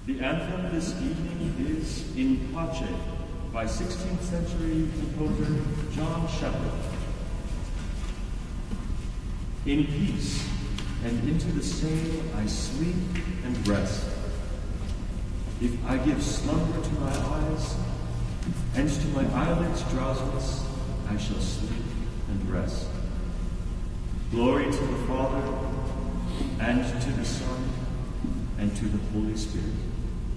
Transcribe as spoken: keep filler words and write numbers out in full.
The anthem this evening is In Pace by sixteenth century composer John Sheppard. In peace and into the same I sleep and rest. If I give slumber to my eyes, and to my eyelids drowsiness, I shall sleep and rest. Glory to the Father, and to the Son, and to the Holy Spirit.